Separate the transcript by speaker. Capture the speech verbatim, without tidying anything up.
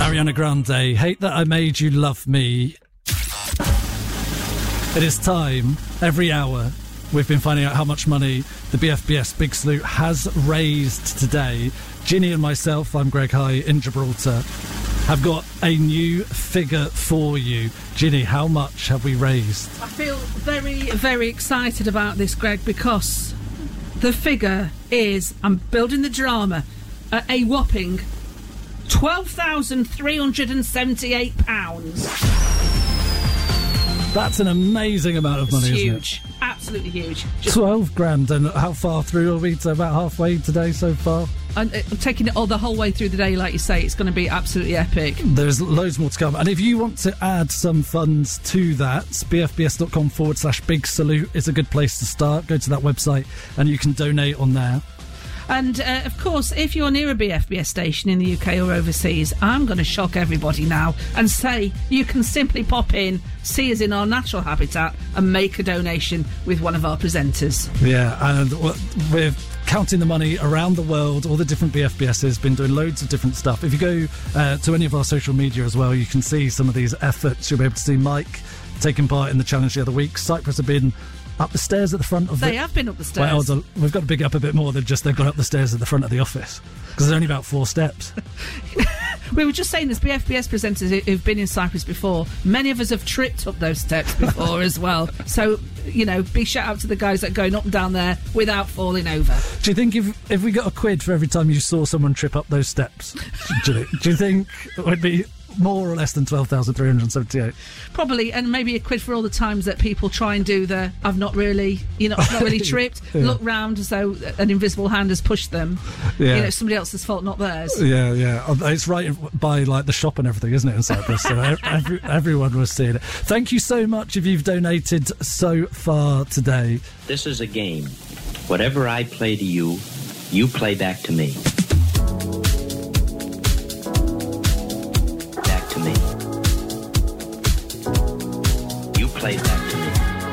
Speaker 1: Ariana Grande, Hate That I Made You Love Me. It is time, every hour, we've been finding out how much money the B F B S Big Salute has raised today. Ginny and myself, I'm Greg High in Gibraltar, have got a new figure for you. Ginny, how much have we raised?
Speaker 2: I feel very, very excited about this, Greg, because the figure is, I'm building the drama, at a whopping twelve thousand three hundred seventy-eight pounds.
Speaker 1: That's an amazing amount of money,
Speaker 2: it's
Speaker 1: isn't
Speaker 2: huge.
Speaker 1: it?
Speaker 2: Absolutely huge. Just
Speaker 1: twelve grand, and how far through are we? So about halfway today so far?
Speaker 2: I'm, I'm taking it all the whole way through the day, like you say. It's going to be absolutely epic.
Speaker 1: There's loads more to come. And if you want to add some funds to that, bfbs.com forward slash big salute is a good place to start. Go to that website and you can donate on there.
Speaker 2: And, uh, of course, if you're near a B F B S station in the U K or overseas, I'm going to shock everybody now and say you can simply pop in, see us in our natural habitat and make a donation with one of our presenters.
Speaker 1: Yeah, and we're counting the money around the world. All the different B F B Ss been doing loads of different stuff. If you go uh, to any of our social media as well, you can see some of these efforts. You'll be able to see Mike taking part in the challenge the other week. Cyprus have been up the stairs at the front of the...
Speaker 2: They have been up the stairs.
Speaker 1: Well, the, we've got to big up a bit more than just they've gone up the stairs at the front of the office, because there's only about four steps.
Speaker 2: We were just saying, as B F B S presenters who've been in Cyprus before, many of us have tripped up those steps before as well. So, you know, big shout out to the guys that are going up and down there without falling over.
Speaker 1: Do you think if if we got a quid for every time you saw someone trip up those steps, do you, do you think it would be more or less than twelve thousand three hundred seventy-eight?
Speaker 2: Probably, and maybe a quid for all the times that people try and do the I've not really, you know, I've not really tripped, yeah. Look round as though an invisible hand has pushed them. Yeah. You know, somebody else's fault, not theirs.
Speaker 1: Yeah, yeah. It's right by, like, the shop and everything, isn't it, in Cyprus? So every, everyone was seeing it. Thank you so much if you've donated so far today.
Speaker 3: This is a game. Whatever I play to you, you play back to me. Play back to me.